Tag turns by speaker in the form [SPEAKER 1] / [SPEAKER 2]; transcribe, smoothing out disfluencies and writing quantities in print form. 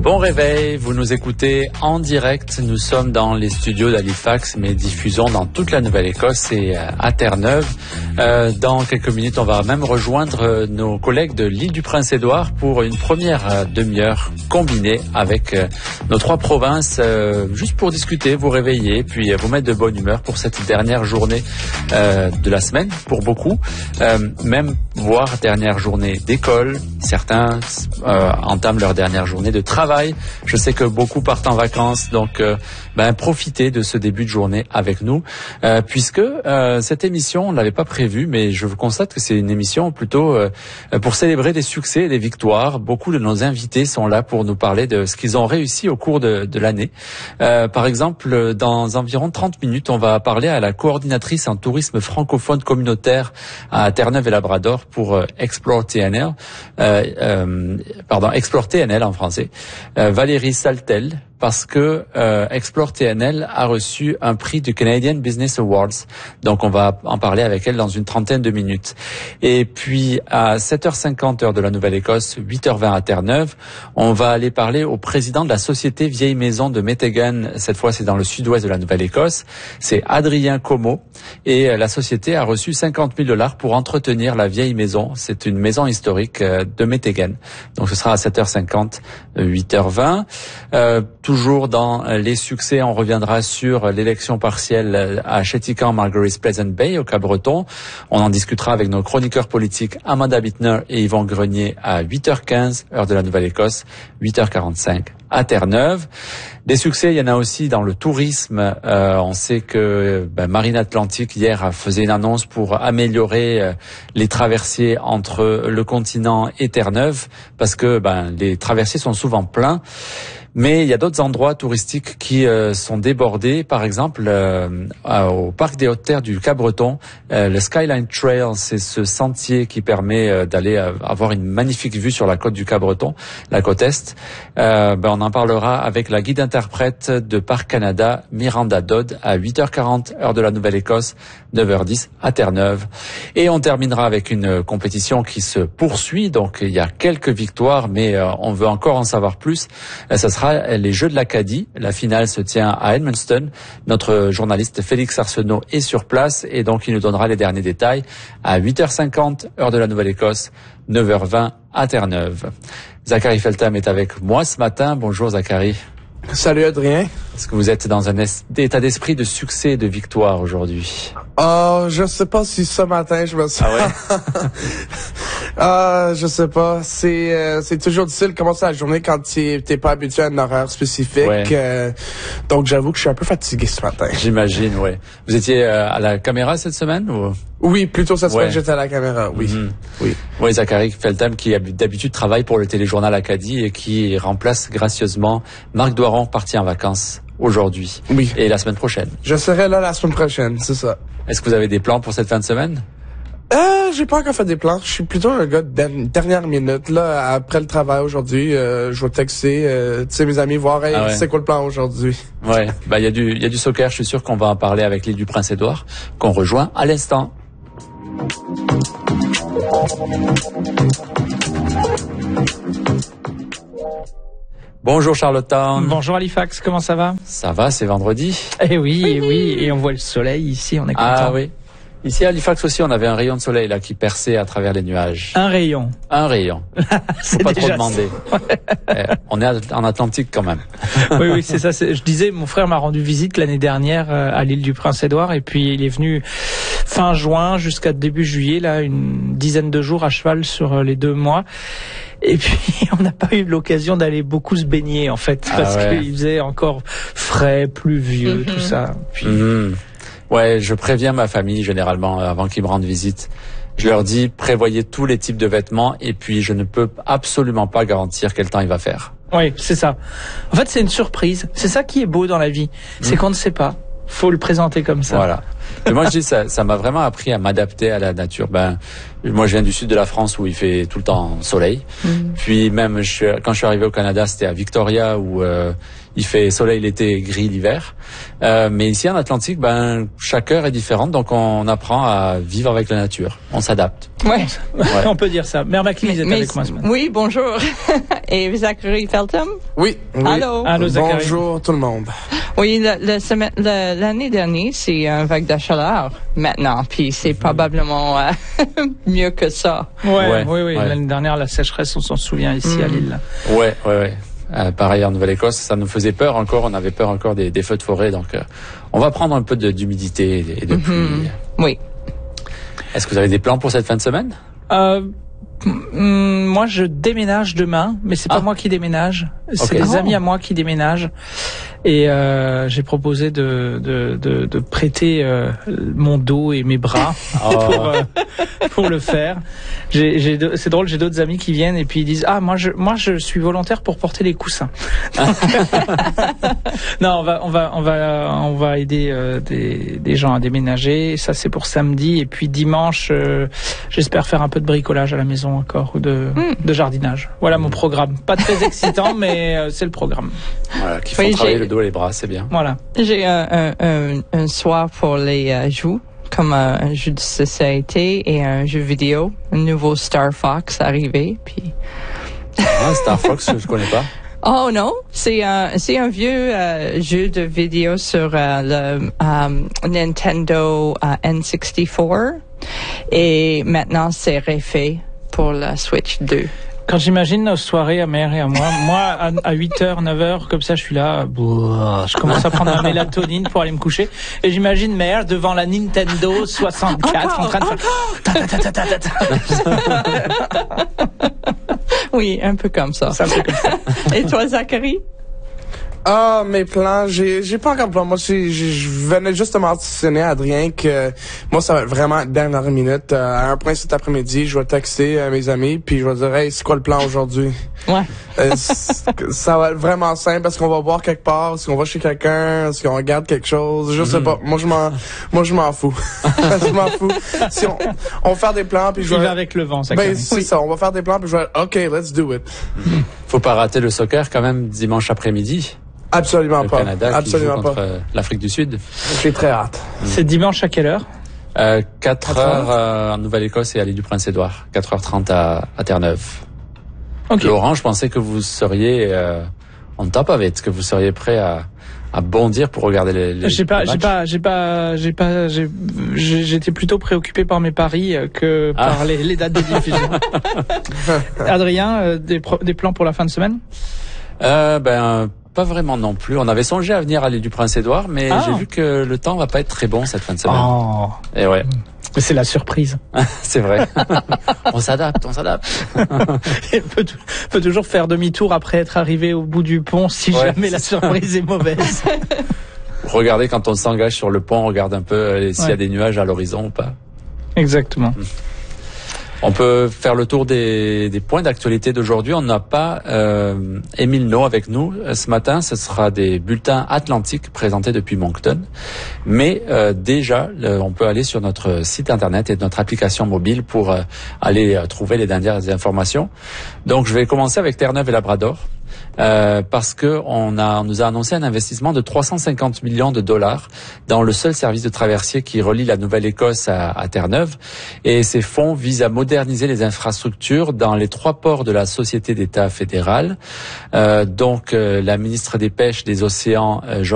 [SPEAKER 1] Bon réveil, vous nous écoutez en direct. Nous sommes dans les studios d'Halifax, mais diffusons dans toute la Nouvelle-Écosse et à Terre-Neuve. Dans quelques minutes, on va même rejoindre nos collègues de l'île du Prince-Édouard pour une première demi-heure combinée avec nos trois provinces, juste pour discuter, vous réveiller, puis vous mettre de bonne humeur pour cette dernière journée de la semaine, pour beaucoup. Même voire dernière journée d'école. Certains entament leur dernière journée de travail. Je sais que beaucoup partent en vacances, donc profitez de ce début de journée avec nous, puisque cette émission, on ne l'avait pas prévue, mais je constate que c'est une émission plutôt pour célébrer des succès et des victoires. Beaucoup de nos invités sont là pour nous parler de ce qu'ils ont réussi au cours de l'année. Par exemple, dans environ 30 minutes, on va parler à la coordinatrice en tourisme francophone communautaire à Terre-Neuve et Labrador pour Explore TNL, Explore TNL en français. Valérie Saltel, parce que Explore TNL a reçu un prix du Canadian Business Awards. Donc on va en parler avec elle dans une trentaine de minutes. Et puis à 7h50 heure de la Nouvelle-Écosse, 8h20 à Terre-Neuve, on va aller parler au président de la société Vieille Maison de Métégan. Cette fois, c'est dans le sud-ouest de la Nouvelle-Écosse. C'est Adrien Como. Et la société a reçu 50 000 $ pour entretenir la Vieille Maison. C'est une maison historique de Métégan. Donc ce sera à 7h50, 8h20. Toujours dans les succès, on reviendra sur l'élection partielle à Chéticamp, Margaret's Pleasant Bay, au Cap-Breton. On en discutera avec nos chroniqueurs politiques Amanda Bittner et Yvon Grenier à 8h15, heure de la Nouvelle-Écosse, 8h45 à Terre-Neuve. Des succès, il y en a aussi dans le tourisme. On sait que Marine Atlantique hier faisait une annonce pour améliorer les traversiers entre le continent et Terre-Neuve, parce que les traversiers sont souvent pleins. Mais il y a d'autres endroits touristiques qui sont débordés. Par exemple, au parc des Hautes-Terres du Cap-Breton, le Skyline Trail, c'est ce sentier qui permet d'aller avoir une magnifique vue sur la côte du Cap-Breton, la côte Est. On en parlera avec la guide interprète de Parc Canada, Miranda Dodd, à 8h40, heure de la Nouvelle-Écosse, 9h10 à Terre-Neuve. Et on terminera avec une compétition qui se poursuit. Donc, il y a quelques victoires, mais on veut encore en savoir plus. Ça sera les Jeux de l'Acadie. La finale se tient à Edmundston. Notre journaliste Félix Arsenault est sur place et donc il nous donnera les derniers détails à 8h50, heure de la Nouvelle-Écosse, 9h20 à Terre-Neuve. Zachary Feltham est avec moi ce matin. Bonjour Zachary.
[SPEAKER 2] Salut Adrien.
[SPEAKER 1] Est-ce que vous êtes dans un état d'esprit de succès et de victoire aujourd'hui?
[SPEAKER 2] Je sais pas si ce matin je me sens.
[SPEAKER 1] Ah ouais?
[SPEAKER 2] Je sais pas. C'est toujours difficile de commencer la journée quand t'es pas habitué à un horaire spécifique.
[SPEAKER 1] Ouais.
[SPEAKER 2] Donc j'avoue que je suis un peu fatigué ce matin.
[SPEAKER 1] J'imagine, ouais. Vous étiez à la caméra cette semaine ou?
[SPEAKER 2] Oui, plutôt cette semaine j'étais à la caméra, oui.
[SPEAKER 1] Mm-hmm.
[SPEAKER 2] Oui.
[SPEAKER 1] Oui, Zachary Feltham qui d'habitude travaille pour le téléjournal Acadie et qui remplace gracieusement Marc Doiron, parti en vacances aujourd'hui. Oui. Et la semaine prochaine.
[SPEAKER 2] Je serai là la semaine prochaine, c'est ça.
[SPEAKER 1] Est-ce que vous avez des plans pour cette fin de semaine?
[SPEAKER 2] J'ai pas encore fait des plans. Je suis plutôt un gars de dernière minute. Là, après le travail aujourd'hui, je vais texter mes amis, voir c'est quoi le plan aujourd'hui.
[SPEAKER 1] Ouais, il y a du soccer, je suis sûr qu'on va en parler avec l'île du Prince-Édouard, qu'on rejoint à l'instant. Bonjour Charlottetown.
[SPEAKER 3] Bonjour Halifax, comment ça va?
[SPEAKER 1] Ça va, c'est vendredi.
[SPEAKER 3] Eh oui, et on voit le soleil ici, on est content.
[SPEAKER 1] Ah oui. Ici à Halifax aussi, on avait un rayon de soleil là qui perçait à travers les nuages.
[SPEAKER 3] Un rayon.
[SPEAKER 1] Faut pas trop demander. On est en Atlantique quand même.
[SPEAKER 3] Oui, c'est ça. Je disais, mon frère m'a rendu visite l'année dernière à l'île du Prince-Édouard et puis il est venu fin juin jusqu'à début juillet, là, une dizaine de jours à cheval sur les 2 mois. Et puis, on n'a pas eu l'occasion d'aller beaucoup se baigner, en fait, parce qu'il faisait encore frais, pluvieux, tout ça. Puis...
[SPEAKER 1] Ouais, je préviens ma famille généralement avant qu'ils me rendent visite. Je leur dis, prévoyez tous les types de vêtements et puis je ne peux absolument pas garantir quel temps il va faire.
[SPEAKER 3] Oui, c'est ça. En fait, c'est une surprise. C'est ça qui est beau dans la vie. C'est qu'on ne sait pas. Faut le présenter comme ça.
[SPEAKER 1] Voilà. Mais moi, je dis ça m'a vraiment appris à m'adapter à la nature. Moi, je viens du sud de la France où il fait tout le temps soleil. Puis même quand je suis arrivé au Canada, c'était à Victoria où il fait soleil l'été, gris l'hiver. Mais ici en Atlantique, chaque heure est différente, donc on apprend à vivre avec la nature. On s'adapte.
[SPEAKER 3] Ouais. On peut dire ça. Mère Maclise est avec moi ce matin.
[SPEAKER 4] Oui, bonjour. Et Zachary Feltham?
[SPEAKER 2] Oui.
[SPEAKER 4] Allô.
[SPEAKER 3] Allô, Zachary.
[SPEAKER 2] Bonjour tout le monde.
[SPEAKER 4] Oui, l'année dernière, c'est un vague de chaleur maintenant, puis c'est probablement mieux que ça.
[SPEAKER 3] Oui. L'année dernière, la sécheresse, on s'en souvient ici à Lille.
[SPEAKER 1] Ouais. Pareil en Nouvelle-Écosse, ça nous faisait peur encore. On avait peur encore des feux de forêt, donc on va prendre un peu d'humidité et de pluie.
[SPEAKER 4] Oui.
[SPEAKER 1] Est-ce que vous avez des plans pour cette fin de semaine?
[SPEAKER 3] Moi, je déménage demain, mais c'est pas moi qui déménage. C'est des amis à moi qui déménagent. Et j'ai proposé de prêter mon dos et mes bras pour le faire. C'est drôle, j'ai d'autres amis qui viennent et puis ils disent moi je suis volontaire pour porter les coussins. Non, on va aider des gens à déménager. Ça c'est pour samedi et puis dimanche j'espère faire un peu de bricolage à la maison encore ou de jardinage. Voilà mon programme. Pas très excitant mais c'est le programme.
[SPEAKER 1] Voilà, qu'il faut travailler le dos et les bras, c'est bien.
[SPEAKER 3] Voilà.
[SPEAKER 4] J'ai un soir pour les jeux, comme un jeu de société et un jeu vidéo. Un nouveau Star Fox arrivé, puis.
[SPEAKER 1] Star Fox, je connais pas.
[SPEAKER 4] Oh non, c'est un vieux jeu de vidéo sur le Nintendo N64 et maintenant c'est refait pour la Switch 2.
[SPEAKER 3] Quand j'imagine nos soirées à Mère et à moi à 8h, 9h, comme ça, je suis là, je commence à prendre ma mélatonine pour aller me coucher. Et j'imagine Mère devant la Nintendo 64 en train de faire...
[SPEAKER 4] Oui, un peu comme ça. Et toi, Zachary?
[SPEAKER 2] Mes plans, j'ai pas encore de plan. Moi, je venais juste de mentionner à Adrien que moi, ça va être vraiment dernière minute. À un point cet après-midi, je vais texter mes amis puis je vais dire, hey, c'est quoi le plan aujourd'hui?
[SPEAKER 4] Ouais.
[SPEAKER 2] Ça va être vraiment simple. Est-ce qu'on va boire quelque part? Est-ce qu'on va chez quelqu'un? Est-ce qu'on regarde quelque chose? Je sais pas. Moi, je m'en fous. Je m'en fous. Si on va faire des plans puis je vais...
[SPEAKER 3] avec le vent, ça.
[SPEAKER 2] C'est ça. On va faire des plans puis je vais OK, let's do it.
[SPEAKER 1] Faut pas rater le soccer quand même dimanche après-midi.
[SPEAKER 2] Absolument pas.
[SPEAKER 1] Le Canada qui joue contre l'Afrique du Sud.
[SPEAKER 2] J'ai très hâte.
[SPEAKER 3] C'est dimanche à quelle heure?
[SPEAKER 1] 4h en Nouvelle-Écosse et à l'île du Prince-Édouard. 4h30 à Terre-Neuve. Okay. Laurent, je pensais que vous seriez on top of it, que vous seriez prêt à bondir pour regarder les j'étais plutôt préoccupé par mes paris que par les dates de diffusion. Adrien, des plans pour la fin de semaine? Pas vraiment non plus. On avait songé à venir à l'île du Prince-Édouard, mais j'ai vu que le temps va pas être très bon cette fin de semaine. Et ouais.
[SPEAKER 3] Mais c'est la surprise.
[SPEAKER 1] C'est vrai. On s'adapte.
[SPEAKER 3] Il peut toujours faire demi-tour après être arrivé au bout du pont si jamais la surprise est mauvaise.
[SPEAKER 1] Regardez quand on s'engage sur le pont, on regarde un peu s'il y a des nuages à l'horizon ou pas.
[SPEAKER 3] Exactement.
[SPEAKER 1] On peut faire le tour des points d'actualité d'aujourd'hui. On n'a pas Émile No avec nous ce matin. Ce sera des bulletins atlantiques présentés depuis Moncton. Mais déjà, on peut aller sur notre site internet et notre application mobile pour aller trouver les dernières informations. Donc, je vais commencer avec Terre-Neuve et Labrador. Parce que on nous a annoncé un investissement de 350 millions de dollars dans le seul service de traversier qui relie la Nouvelle-Écosse à Terre-Neuve. Et ces fonds visent à moderniser les infrastructures dans les 3 ports de la Société d'État fédérale. Donc, la ministre des Pêches, des Océans,